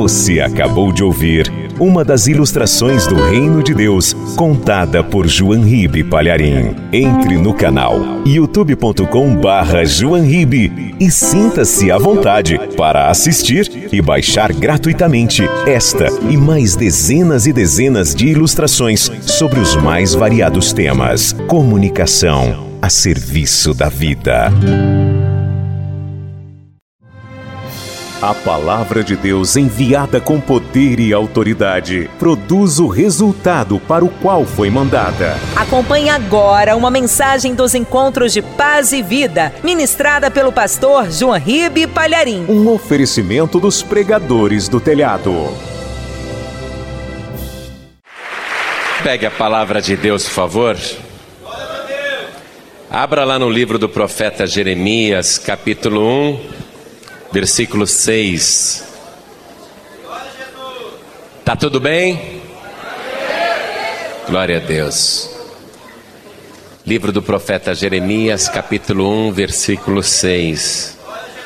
Você acabou de ouvir uma das ilustrações do Reino de Deus, contada por João Ribe Palharim. Entre no canal youtube.com/João Ribe e sinta-se à vontade para assistir e baixar gratuitamente esta e mais dezenas e dezenas de ilustrações sobre os mais variados temas. Comunicação a serviço da vida. A palavra de Deus, enviada com poder e autoridade, produz o resultado para o qual foi mandada. Acompanhe agora uma mensagem dos Encontros de Paz e Vida, ministrada pelo pastor João Ribe Palharim. Um oferecimento dos pregadores do telhado. Pegue a palavra de Deus, por favor. Abra lá no livro do profeta Jeremias, capítulo 1. Versículo 6. Tá tudo bem? Glória a Deus. Livro do profeta Jeremias, capítulo 1, versículo 6.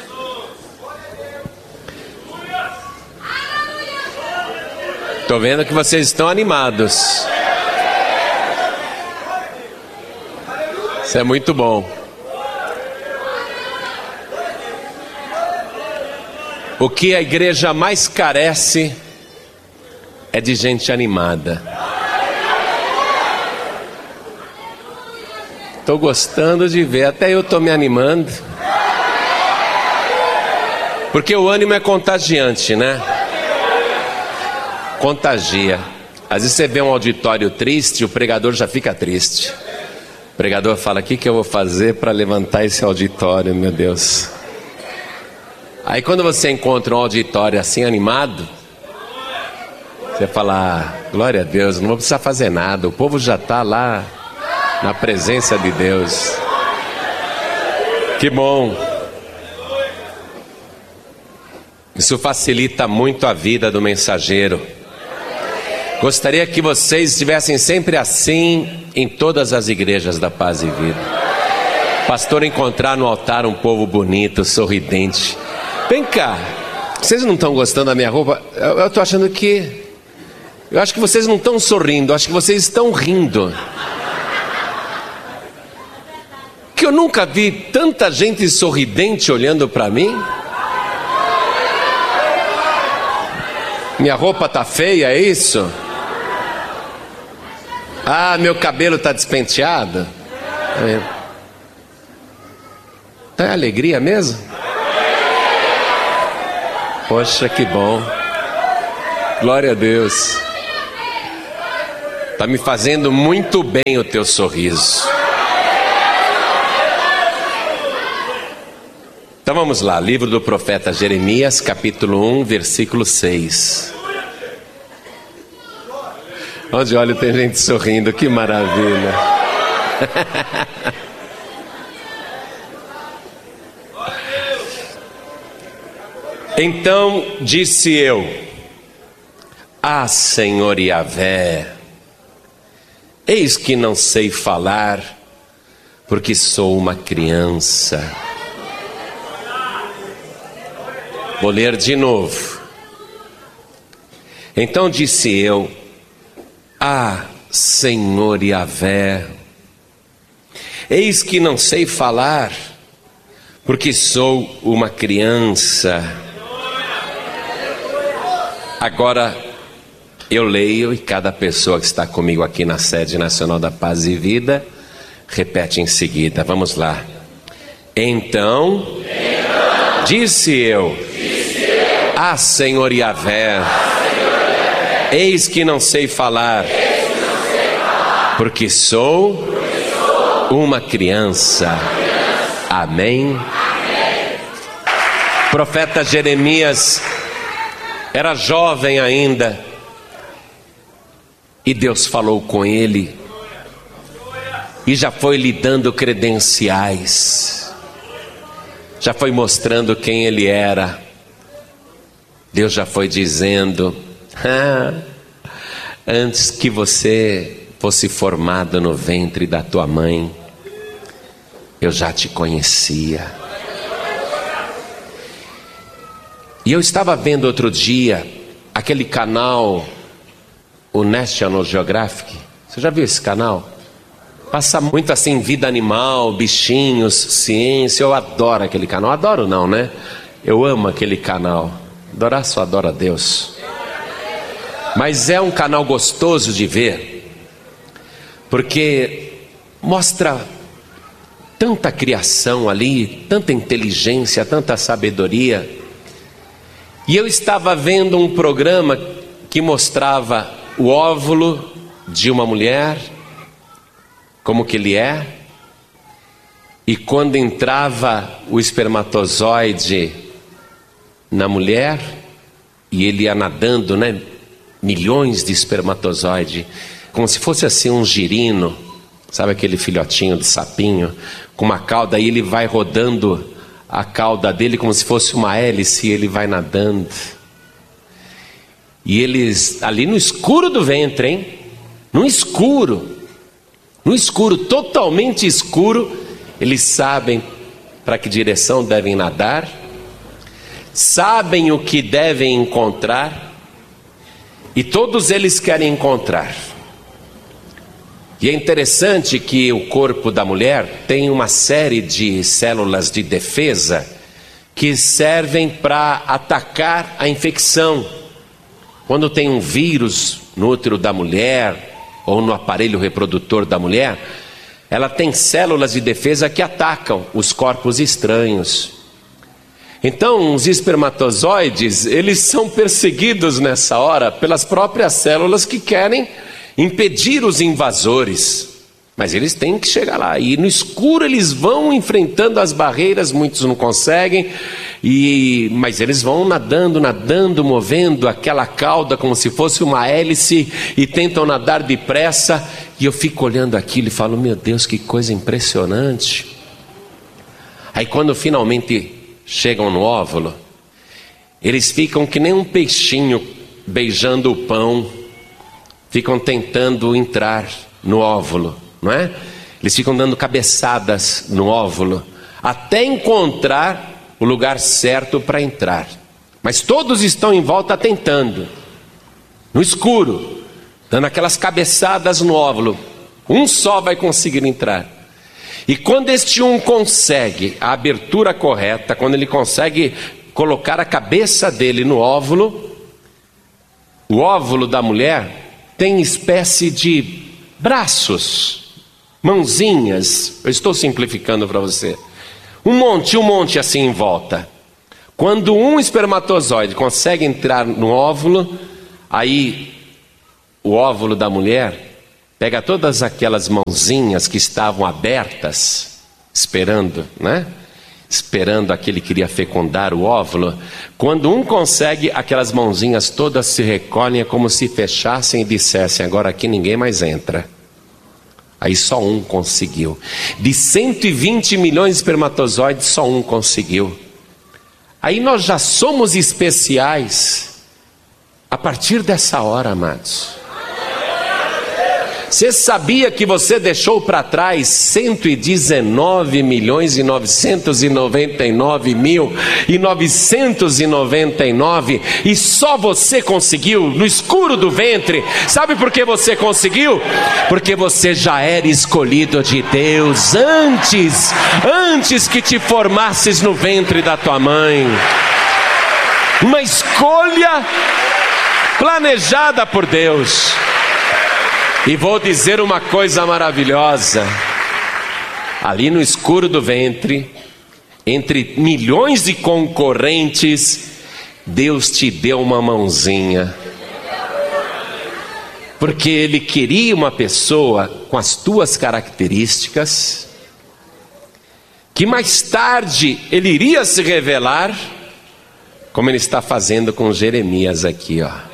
Tô vendo que vocês estão animados. Isso é muito bom. O que a igreja mais carece é de gente animada. Estou gostando de ver, até eu estou me animando. Porque o ânimo é contagiante, né? Contagia. Às vezes você vê um auditório triste, o pregador já fica triste. O pregador fala: o que eu vou fazer para levantar esse auditório, meu Deus? Aí quando você encontra um auditório assim animado, você fala: glória a Deus, não vou precisar fazer nada, o povo já está lá na presença de Deus. Que bom. Isso facilita muito a vida do mensageiro. Gostaria que vocês estivessem sempre assim em todas as igrejas da Paz e Vida. Pastor, encontrar no altar um povo bonito, sorridente. Vem cá, vocês não estão gostando da minha roupa? Eu estou achando que... Eu acho que vocês não estão sorrindo, eu acho que vocês estão rindo. Que eu nunca vi tanta gente sorridente olhando para mim. Minha roupa tá feia, é isso? Ah, meu cabelo tá despenteado. Tá em alegria mesmo? Poxa, que bom. Glória a Deus. Tá me fazendo muito bem o teu sorriso. Então vamos lá, livro do profeta Jeremias, capítulo 1, versículo 6. Onde olha tem gente sorrindo, que maravilha. Então disse eu: ah, Senhor Yahvé, eis que não sei falar, porque sou uma criança. Vou ler de novo. Então disse eu: ah, Senhor Yahvé, eis que não sei falar, porque sou uma criança. Agora eu leio e cada pessoa que está comigo aqui na sede nacional da Paz e Vida repete em seguida. Vamos lá. Então disse eu: ah, Senhor Yahvé, eis que não sei falar, porque sou uma criança. Amém. Profeta Jeremias era jovem ainda, e Deus falou com ele, e já foi lhe dando credenciais, já foi mostrando quem ele era. Deus já foi dizendo: antes que você fosse formado no ventre da tua mãe, eu já te conhecia. E eu estava vendo outro dia aquele canal, o National Geographic. Você já viu esse canal? Passa muito assim, vida animal, bichinhos, ciência. Eu adoro aquele canal. Adoro não, né? Eu amo aquele canal. Adorar só adoro a Deus. Mas é um canal gostoso de ver, porque mostra tanta criação ali, tanta inteligência, tanta sabedoria. E eu estava vendo um programa que mostrava o óvulo de uma mulher, como que ele é, e quando entrava o espermatozoide na mulher, e ele ia nadando, né? Milhões de espermatozoides, como se fosse assim um girino, sabe aquele filhotinho de sapinho, com uma cauda, e ele vai rodando a cauda dele como se fosse uma hélice, e ele vai nadando. E eles, ali no escuro do ventre, hein? No escuro, totalmente escuro, eles sabem para que direção devem nadar, sabem o que devem encontrar, e todos eles querem encontrar. E é interessante que o corpo da mulher tem uma série de células de defesa que servem para atacar a infecção. Quando tem um vírus no útero da mulher ou no aparelho reprodutor da mulher, ela tem células de defesa que atacam os corpos estranhos. Então, os espermatozoides, eles são perseguidos nessa hora pelas próprias células que querem impedir os invasores. Mas eles têm que chegar lá. E no escuro eles vão enfrentando as barreiras, muitos não conseguem. Mas eles vão nadando, movendo aquela cauda como se fosse uma hélice e tentam nadar depressa. E eu fico olhando aquilo e falo, meu Deus, que coisa impressionante. Aí quando finalmente chegam no óvulo, eles ficam que nem um peixinho beijando o pão, ficam tentando entrar no óvulo, não é? Eles ficam dando cabeçadas no óvulo, até encontrar o lugar certo para entrar. Mas todos estão em volta tentando, no escuro, dando aquelas cabeçadas no óvulo. Um só vai conseguir entrar. E quando este um consegue a abertura correta, quando ele consegue colocar a cabeça dele no óvulo, o óvulo da mulher tem espécie de braços, mãozinhas. Eu estou simplificando para você. Um monte assim em volta. Quando um espermatozoide consegue entrar no óvulo, aí o óvulo da mulher pega todas aquelas mãozinhas que estavam abertas, esperando, né? Esperando aquele que queria fecundar o óvulo. Quando um consegue, aquelas mãozinhas todas se recolhem, é como se fechassem e dissessem, agora aqui ninguém mais entra. Aí só um conseguiu. De 120 milhões de espermatozoides, só um conseguiu. Aí nós já somos especiais a partir dessa hora, amados. Você sabia que você deixou para trás 119 milhões e 999 mil e 999 e só você conseguiu no escuro do ventre? Sabe por que você conseguiu? Porque você já era escolhido de Deus antes que te formasses no ventre da tua mãe. Uma escolha planejada por Deus. E vou dizer uma coisa maravilhosa. Ali no escuro do ventre, entre milhões de concorrentes, Deus te deu uma mãozinha. Porque Ele queria uma pessoa com as tuas características, que mais tarde Ele iria se revelar, como Ele está fazendo com Jeremias aqui, ó.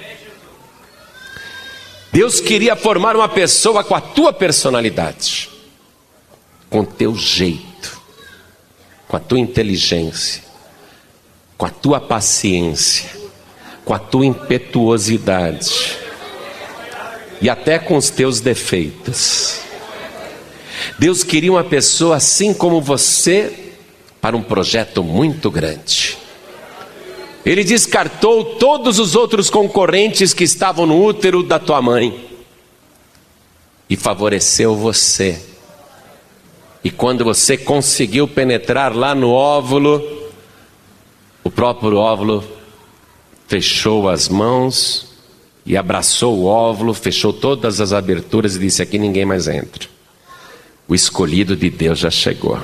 Deus queria formar uma pessoa com a tua personalidade, com o teu jeito, com a tua inteligência, com a tua paciência, com a tua impetuosidade e até com os teus defeitos. Deus queria uma pessoa assim como você para um projeto muito grande. Ele descartou todos os outros concorrentes que estavam no útero da tua mãe e favoreceu você. E quando você conseguiu penetrar lá no óvulo, o próprio óvulo fechou as mãos e abraçou o óvulo, fechou todas as aberturas e disse: aqui ninguém mais entra. O escolhido de Deus já chegou.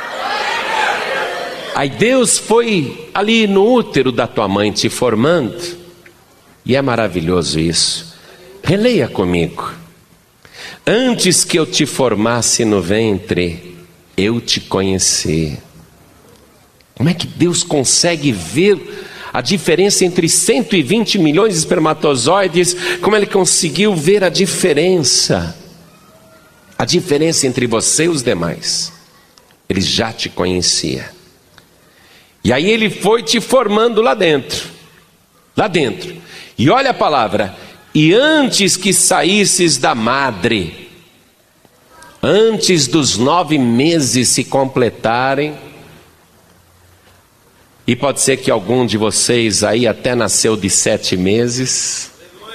Aí Deus foi ali no útero da tua mãe te formando. E é maravilhoso isso. Releia comigo. Antes que eu te formasse no ventre, eu te conheci. Como é que Deus consegue ver a diferença entre 120 milhões de espermatozoides? Como Ele conseguiu ver a diferença? A diferença entre você e os demais. Ele já te conhecia. E aí Ele foi te formando lá dentro. Lá dentro. E olha a palavra: e antes que saísses da madre, antes dos 9 meses se completarem, e pode ser que algum de vocês aí até nasceu de 7 meses,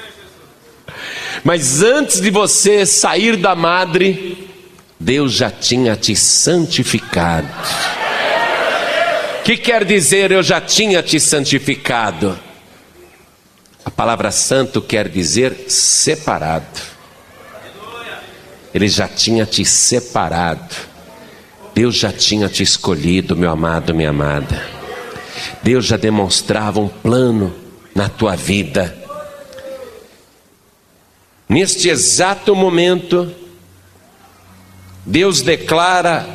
mas antes de você sair da madre, Deus já tinha te santificado. O que quer dizer eu já tinha te santificado? A palavra santo quer dizer separado. Ele já tinha te separado. Deus já tinha te escolhido, meu amado, minha amada. Deus já demonstrava um plano na tua vida. Neste exato momento, Deus declara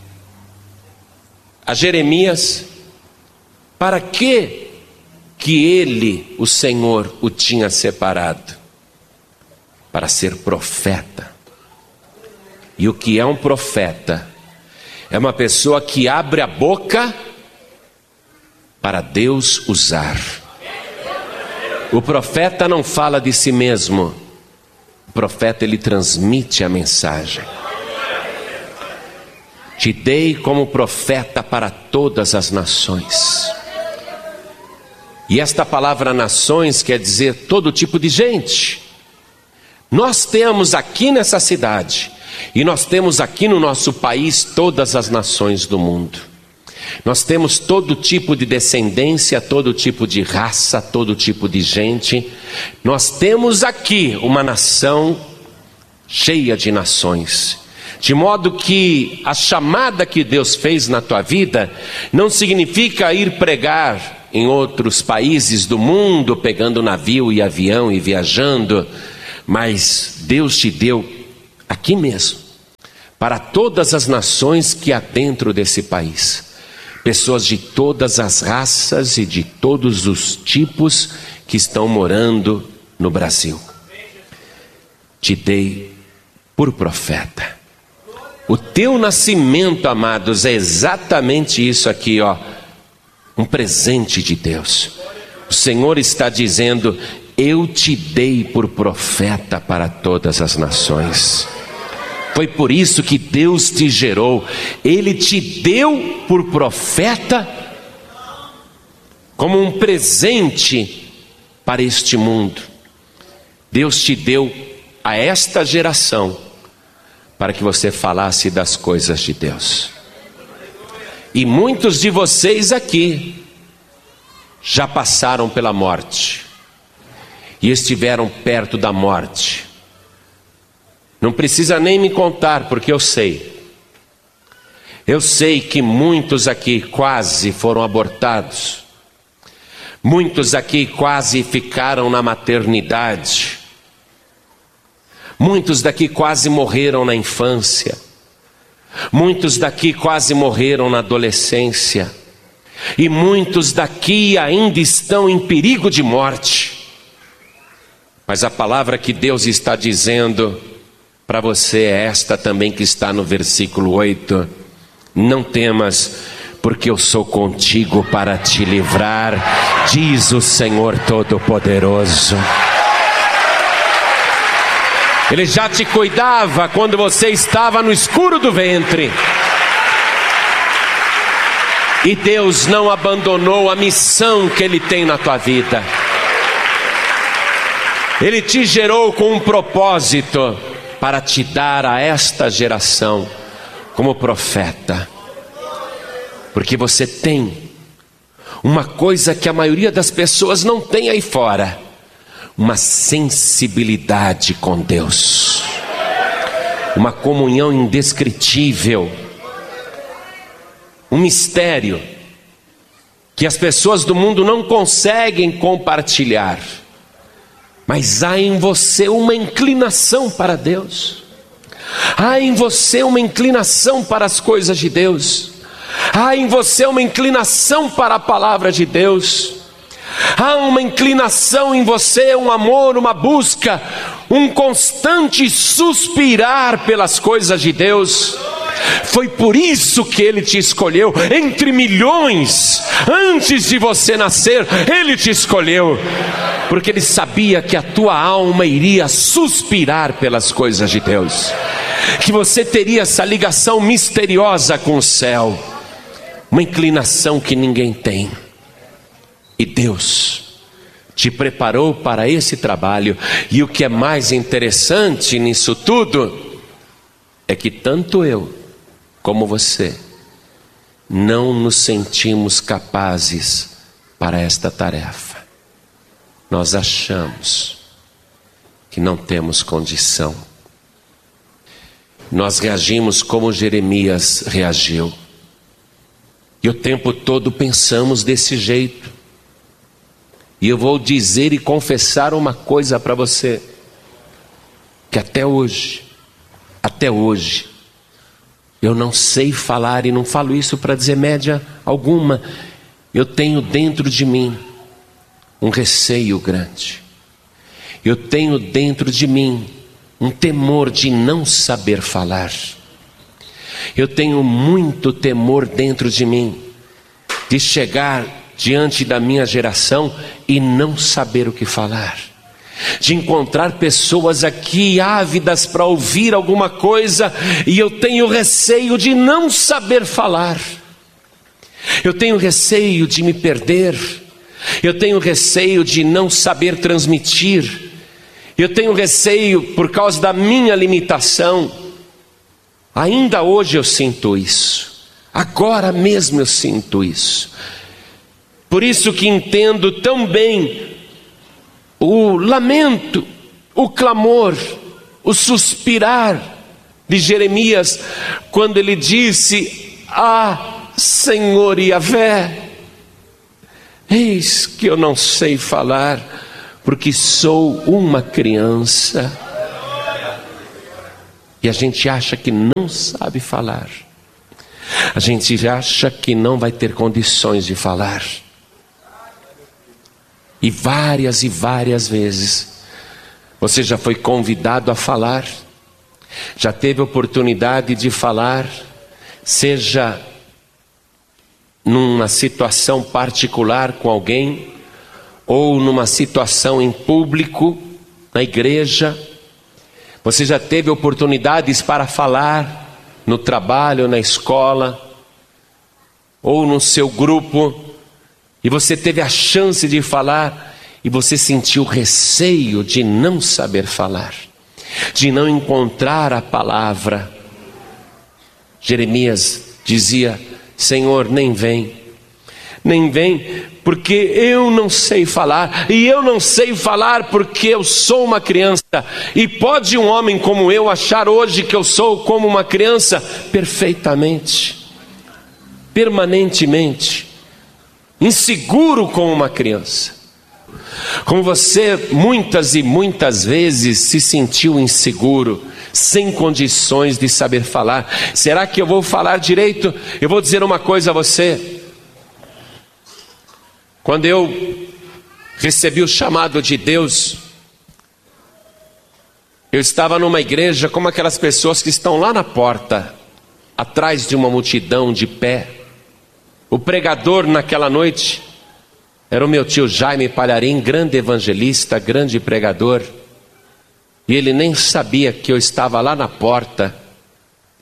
a Jeremias para que Ele, o Senhor, o tinha separado. Para ser profeta. E o que é um profeta? É uma pessoa que abre a boca para Deus usar. O profeta não fala de si mesmo. O profeta, ele transmite a mensagem. Te dei como profeta para todas as nações. E esta palavra nações quer dizer todo tipo de gente. Nós temos aqui nessa cidade, e nós temos aqui no nosso país todas as nações do mundo. Nós temos todo tipo de descendência, todo tipo de raça, todo tipo de gente. Nós temos aqui uma nação cheia de nações. De modo que a chamada que Deus fez na tua vida não significa ir pregar em outros países do mundo, pegando navio e avião e viajando, mas Deus te deu aqui mesmo, para todas as nações que há dentro desse país. Pessoas de todas as raças e de todos os tipos que estão morando no Brasil. Te dei por profeta. O teu nascimento, amados, é exatamente isso aqui, ó. Um presente de Deus. O Senhor está dizendo: eu te dei por profeta para todas as nações. Foi por isso que Deus te gerou. Ele te deu por profeta como um presente para este mundo. Deus te deu a esta geração para que você falasse das coisas de Deus. E muitos de vocês aqui já passaram pela morte e estiveram perto da morte. Não precisa nem me contar, porque eu sei. Eu sei que muitos aqui quase foram abortados. Muitos aqui quase ficaram na maternidade. Muitos daqui quase morreram na infância. Muitos daqui quase morreram na adolescência. E muitos daqui ainda estão em perigo de morte. Mas a palavra que Deus está dizendo para você é esta também, que está no versículo 8. Não temas, porque eu sou contigo para te livrar, diz o Senhor Todo-Poderoso. Ele já te cuidava quando você estava no escuro do ventre. E Deus não abandonou a missão que Ele tem na tua vida. Ele te gerou com um propósito para te dar a esta geração como profeta. Porque você tem uma coisa que a maioria das pessoas não tem aí fora: uma sensibilidade com Deus, uma comunhão indescritível, um mistério que as pessoas do mundo não conseguem compartilhar. Mas há em você uma inclinação para Deus, há em você uma inclinação para as coisas de Deus, há em você uma inclinação para a palavra de Deus, há uma inclinação em você, um amor, uma busca, um constante suspirar pelas coisas de Deus. Foi por isso que Ele te escolheu entre milhões. Antes de você nascer, Ele te escolheu, porque Ele sabia que a tua alma iria suspirar pelas coisas de Deus, que você teria essa ligação misteriosa com o céu, uma inclinação que ninguém tem. E Deus te preparou para esse trabalho. E o que é mais interessante nisso tudo é que tanto eu como você não nos sentimos capazes para esta tarefa. Nós achamos que não temos condição. Nós reagimos como Jeremias reagiu. E o tempo todo pensamos desse jeito. E eu vou dizer e confessar uma coisa para você, que até hoje, eu não sei falar, e não falo isso para dizer média alguma. Eu tenho dentro de mim um receio grande. Eu tenho dentro de mim um temor de não saber falar. Eu tenho muito temor dentro de mim de chegar diante da minha geração e não saber o que falar, de encontrar pessoas aqui ávidas para ouvir alguma coisa e eu tenho receio de não saber falar. Eu tenho receio de me perder. Eu tenho receio de não saber transmitir. Eu tenho receio por causa da minha limitação. Ainda hoje eu sinto isso. Agora mesmo eu sinto isso. Por isso que entendo tão bem o lamento, o clamor, o suspirar de Jeremias, quando ele disse: ah, Senhor Yahvé, eis que eu não sei falar, porque sou uma criança. E a gente acha que não sabe falar, a gente acha que não vai ter condições de falar. E várias vezes você já foi convidado a falar, já teve oportunidade de falar, seja numa situação particular com alguém, ou numa situação em público, na igreja. Você já teve oportunidades para falar no trabalho, na escola, ou no seu grupo, e você teve a chance de falar, e você sentiu receio de não saber falar, de não encontrar a palavra. Jeremias dizia: Senhor, nem vem, porque eu não sei falar, e eu não sei falar porque eu sou uma criança. E pode um homem como eu achar hoje que eu sou como uma criança? Perfeitamente, permanentemente, inseguro como uma criança. Como você muitas e muitas vezes se sentiu inseguro, sem condições de saber falar. Será que eu vou falar direito? Eu vou dizer uma coisa a você. Quando eu recebi o chamado de Deus, eu estava numa igreja como aquelas pessoas que estão lá na porta, atrás de uma multidão de pé. O pregador naquela noite era o meu tio Jaime Palharim, grande evangelista, grande pregador. E ele nem sabia que eu estava lá na porta,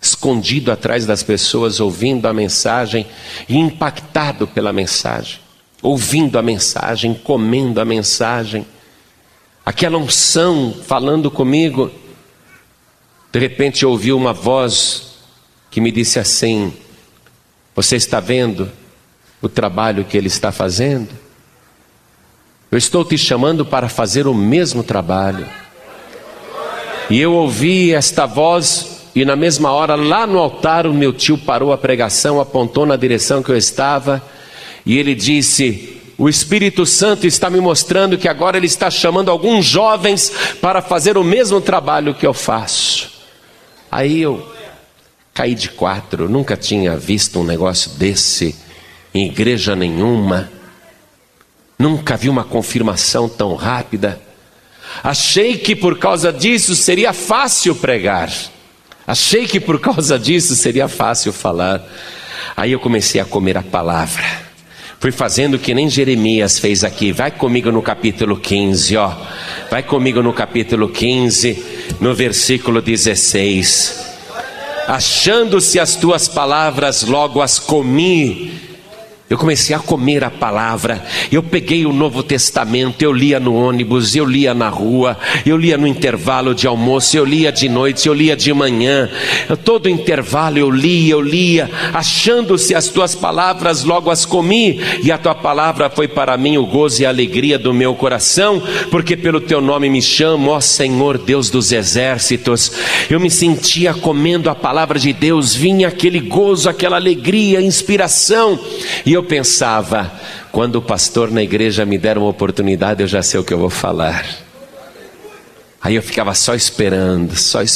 escondido atrás das pessoas, ouvindo a mensagem e impactado pela mensagem, ouvindo a mensagem, comendo a mensagem, aquela unção falando comigo. De repente eu ouvi uma voz que me disse assim: você está vendo o trabalho que ele está fazendo? Eu estou te chamando para fazer o mesmo trabalho. E eu ouvi esta voz, e na mesma hora, lá no altar, o meu tio parou a pregação, apontou na direção que eu estava, e ele disse: o Espírito Santo está me mostrando que agora ele está chamando alguns jovens para fazer o mesmo trabalho que eu faço. Aí eu caí de quatro, nunca tinha visto um negócio desse em igreja nenhuma, nunca vi uma confirmação tão rápida. Achei que por causa disso seria fácil pregar, achei que por causa disso seria fácil falar. Aí eu comecei a comer a palavra, fui fazendo que nem Jeremias fez aqui. Vai comigo no capítulo 15, ó. Vai comigo no capítulo 15, no versículo 16. Achando-se as tuas palavras, logo as comi. Eu comecei a comer a palavra. Eu peguei o Novo Testamento, eu lia no ônibus, eu lia na rua, eu lia no intervalo de almoço, eu lia de noite, eu lia de manhã. Todo intervalo eu lia. Achando-se as tuas palavras, logo as comi. E a tua palavra foi para mim o gozo e a alegria do meu coração, porque pelo teu nome me chamo, ó Senhor Deus dos exércitos. Eu me sentia comendo a palavra de Deus, vinha aquele gozo, aquela alegria, inspiração. E eu pensava: quando o pastor na igreja me der uma oportunidade, eu já sei o que eu vou falar. Aí eu ficava só esperando,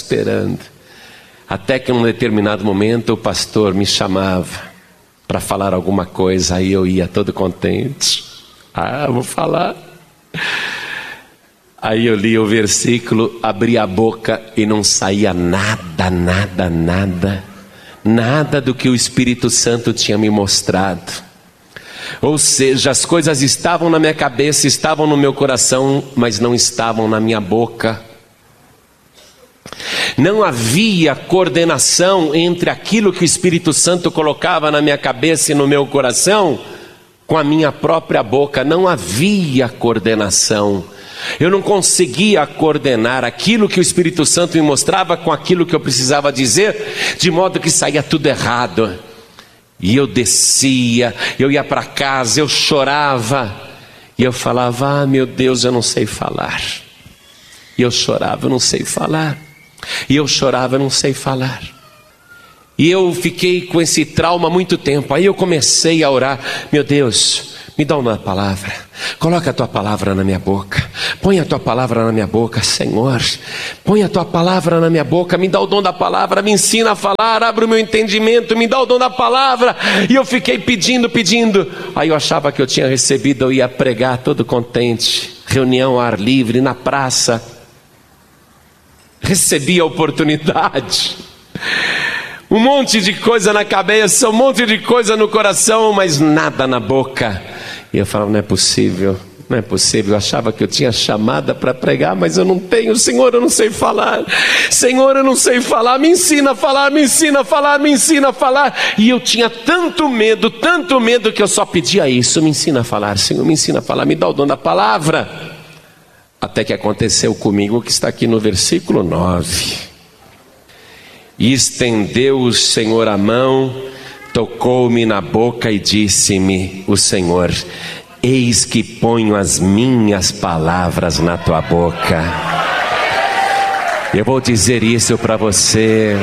até que em um determinado momento o pastor me chamava para falar alguma coisa. Aí eu ia todo contente: vou falar. Aí eu li o versículo, abri a boca e não saía nada do que o Espírito Santo tinha me mostrado. Ou seja, as coisas estavam na minha cabeça, estavam no meu coração, mas não estavam na minha boca. Não havia coordenação entre aquilo que o Espírito Santo colocava na minha cabeça e no meu coração com a minha própria boca. Não havia coordenação. Eu não conseguia coordenar aquilo que o Espírito Santo me mostrava com aquilo que eu precisava dizer, de modo que saía tudo errado. E eu descia, eu ia para casa, eu chorava, e eu falava: meu Deus, eu não sei falar. E eu chorava: eu não sei falar. E eu chorava: eu não sei falar. E eu fiquei com esse trauma há muito tempo. Aí eu comecei a orar: meu Deus, me dá uma palavra, coloca a tua palavra na minha boca, põe a tua palavra na minha boca, Senhor, põe a tua palavra na minha boca, me dá o dom da palavra, me ensina a falar, abre o meu entendimento, me dá o dom da palavra. E eu fiquei pedindo, aí eu achava que eu tinha recebido, eu ia pregar todo contente, reunião ao ar livre, na praça, recebi a oportunidade, um monte de coisa na cabeça, um monte de coisa no coração, mas nada na boca. E eu falava: não é possível. Eu achava que eu tinha chamada para pregar, mas eu não tenho. Senhor, eu não sei falar. Senhor, eu não sei falar. Me ensina a falar, me ensina a falar, me ensina a falar. E eu tinha tanto medo que eu só pedia isso: me ensina a falar, Senhor, me ensina a falar, me dá o dom da palavra. Até que aconteceu comigo o que está aqui no versículo 9. E estendeu o Senhor a mão, tocou-me na boca e disse-me o Senhor: eis que ponho as minhas palavras na tua boca. Eu vou dizer isso para você.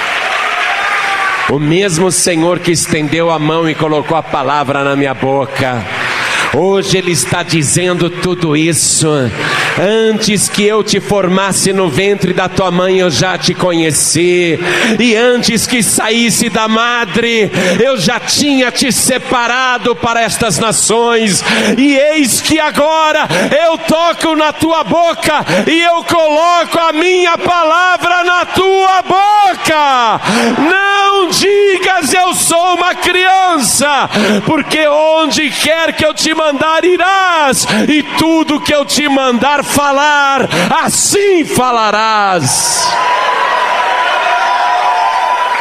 O mesmo Senhor que estendeu a mão e colocou a palavra na minha boca, hoje Ele está dizendo tudo isso. Antes que eu te formasse no ventre da tua mãe, eu já te conheci. E antes que saísse da madre, eu já tinha te separado para estas nações. E eis que agora eu toco na tua boca e eu coloco a minha palavra na tua boca. Não digas: eu sou uma criança, porque onde quer que eu te mandar irás, e tudo que eu te mandar falar, assim falarás.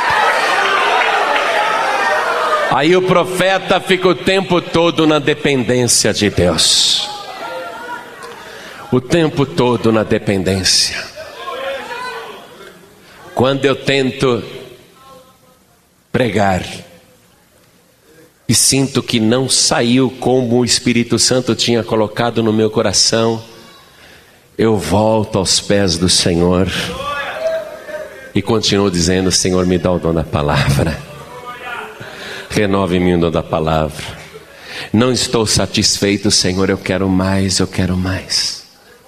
Aí o profeta fica o tempo todo na dependência de Deus. O tempo todo na dependência. Quando eu tento pregar e sinto que não saiu como o Espírito Santo tinha colocado no meu coração, eu volto aos pés do Senhor e continuo dizendo: Senhor, me dá o dom da palavra. Renove-me o dom da palavra. Não estou satisfeito, Senhor, eu quero mais, eu quero mais.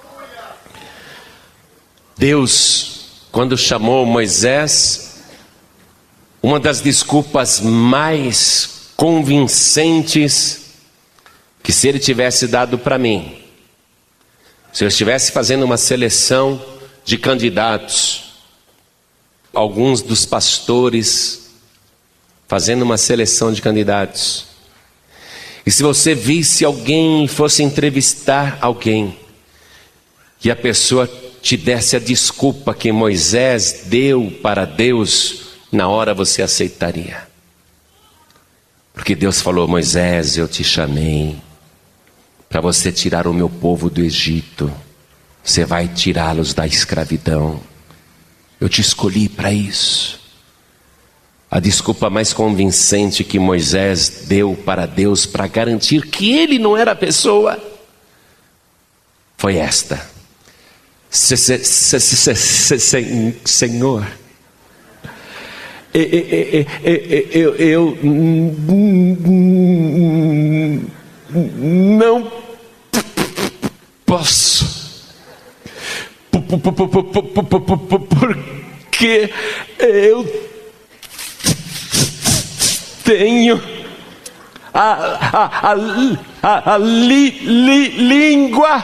Deus, quando chamou Moisés, uma das desculpas mais convincentes, que se ele tivesse dado para mim, se eu estivesse fazendo uma seleção de candidatos, alguns dos pastores fazendo uma seleção de candidatos, e se você visse alguém e fosse entrevistar alguém, e a pessoa te desse a desculpa que Moisés deu para Deus, na hora você aceitaria. Porque Deus falou: Moisés, eu te chamei para você tirar o meu povo do Egito. Você vai tirá-los da escravidão. Eu te escolhi para isso. A desculpa mais convincente que Moisés deu para Deus para garantir que ele não era a pessoa foi esta: Senhor, eu não posso, porque eu tenho a língua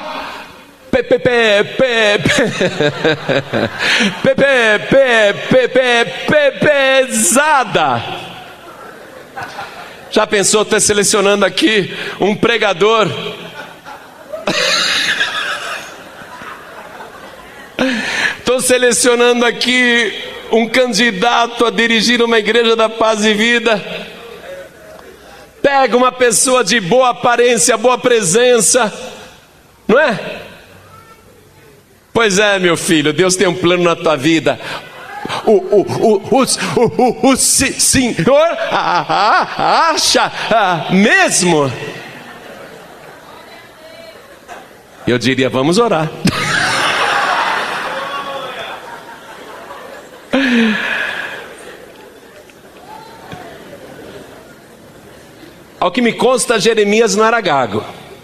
pesada. Já pensou, estou selecionando aqui um pregador? Estou selecionando aqui um candidato a dirigir uma igreja da Paz e Vida. Pega uma pessoa de boa aparência, boa presença, não é? Pois é, meu filho, Deus tem um plano na tua vida. O Senhor acha mesmo? Eu diria: vamos orar. Ao que me consta, Jeremias não era gago,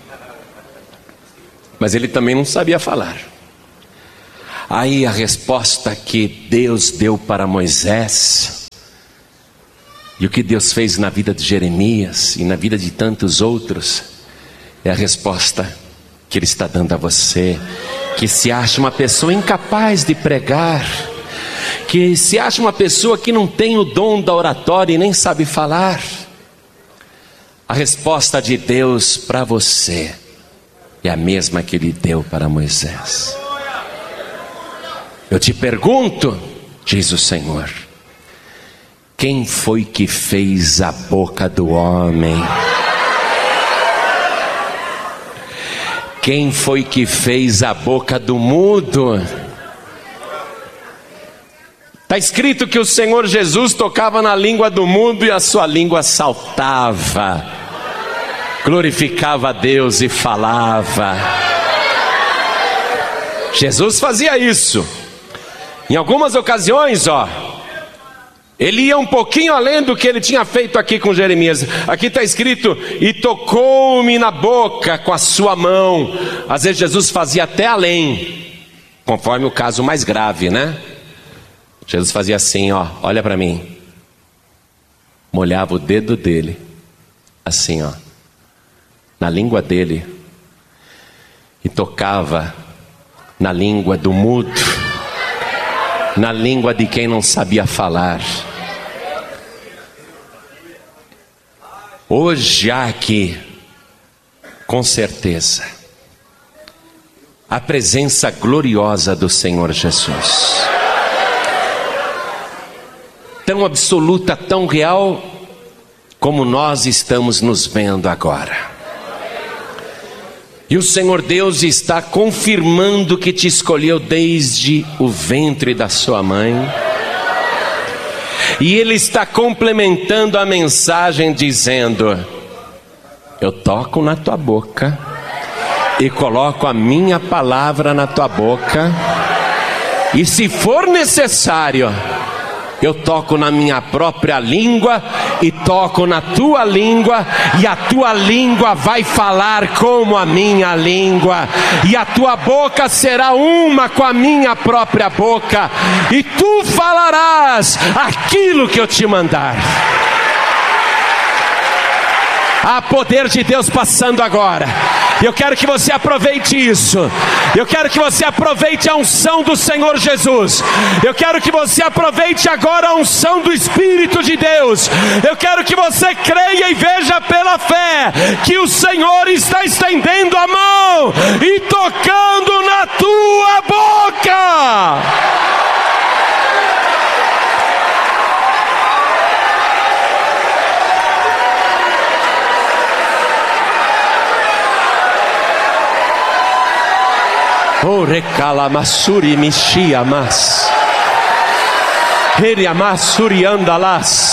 mas ele também não sabia falar. Aí a resposta que Deus deu para Moisés, e o que Deus fez na vida de Jeremias e na vida de tantos outros, é a resposta que Ele está dando a você, que se acha uma pessoa incapaz de pregar, que se acha uma pessoa que não tem o dom da oratória e nem sabe falar. A resposta de Deus para você é a mesma que Ele deu para Moisés. Eu te pergunto, diz o Senhor, quem foi que fez a boca do homem? Quem foi que fez a boca do mudo? Está escrito que o Senhor Jesus tocava na língua do mundo e a sua língua saltava, glorificava a Deus e falava. Jesus fazia isso. Em algumas ocasiões, ele ia um pouquinho além do que ele tinha feito aqui com Jeremias. Aqui está escrito: e tocou-me na boca com a sua mão. Às vezes Jesus fazia até além, conforme o caso mais grave, né? Jesus fazia assim, olha para mim. Molhava o dedo dele, assim, na língua dele, e tocava na língua do mudo, na língua de quem não sabia falar. Hoje há aqui, com certeza, a presença gloriosa do Senhor Jesus, tão absoluta, tão real, como nós estamos nos vendo agora. E o Senhor Deus está confirmando que te escolheu desde o ventre da sua mãe. E Ele está complementando a mensagem dizendo: eu toco na tua boca e coloco a minha palavra na tua boca. E se for necessário, eu toco na minha própria língua e toco na tua língua, e a tua língua vai falar como a minha língua, e a tua boca será uma com a minha própria boca, e tu falarás aquilo que eu te mandar. Há poder de Deus passando agora. Eu quero que você aproveite isso. Eu quero que você aproveite a unção do Senhor Jesus. Eu quero que você aproveite agora a unção do Espírito de Deus. Eu quero que você creia e veja pela fé que o Senhor está estendendo a mão e tocando na tua boca. Oh, recalamassuri mixiamas, heriamassuri andalas.